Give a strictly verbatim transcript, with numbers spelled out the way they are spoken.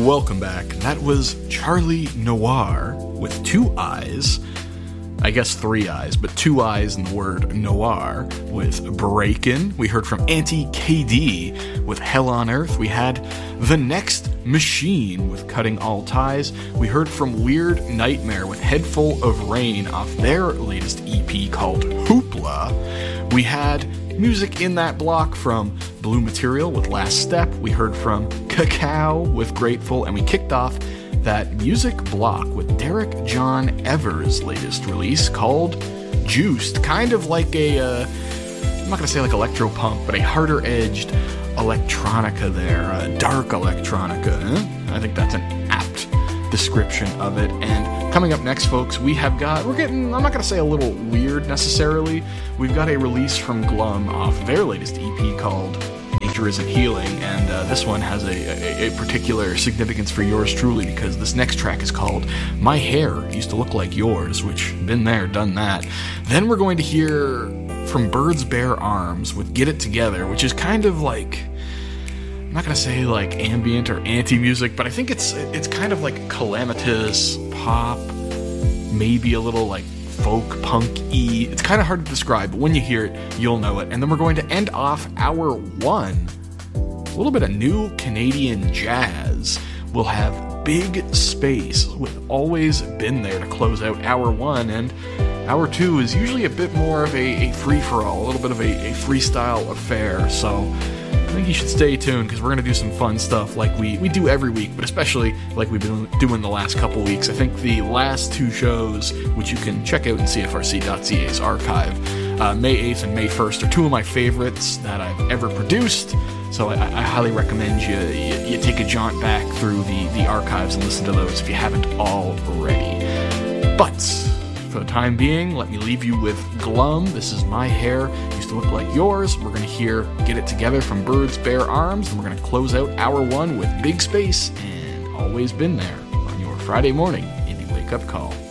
Welcome back. That was Charlie Noir with two eyes. I guess three eyes, but two eyes in the word noir with Breakin'. We heard from Anti-K D with Hell on Earth. We had The Next Machine with Cutting All Ties. We heard from Weird Nightmare with Head Full of Rain off their latest E P called Hoopla. We had music in that block from Blue Material with Last Step. We heard from Cacao with Grateful, and we kicked off that music block with Derek John Evers' latest release called Juiced. Kind of like a, uh, I'm not going to say like electropunk, but a harder-edged electronica there, uh, dark electronica. Huh? I think that's an apt description of it. And coming up next, folks, we have got, we're getting, I'm not going to say a little weird necessarily, we've got a release from Glum off their latest E P called Nature Isn't Healing, and uh, this one has a, a, a particular significance for yours truly, because this next track is called My Hair Used to Look Like Yours, which, been there, done that. Then we're going to hear from Birds Bear Arms with Get It Together, which is kind of like, I'm not going to say like ambient or anti-music, but I think it's it's kind of like calamitous pop, maybe a little like folk punk-y. It's kind of hard to describe, but when you hear it, you'll know it. And then we're going to end off hour one, a little bit of new Canadian jazz. We'll have Big Space with Always Been There to close out hour one, and hour two is usually a bit more of a, a free-for-all, a little bit of a, a freestyle affair, so I think you should stay tuned, because we're going to do some fun stuff like we, we do every week, but especially like we've been doing the last couple weeks. I think the last two shows, which you can check out in C F R C dot C A's archive, uh, May eighth and May first are two of my favorites that I've ever produced, so I, I highly recommend you, you you take a jaunt back through the, the archives and listen to those if you haven't already. But for the time being, let me leave you with Glum. This is My Hair Used to Look Like Yours. We're going to hear Get It Together from Birds Bear Arms, and we're going to close out hour one with Big Space and Always Been There on your Friday morning indie wake-up call.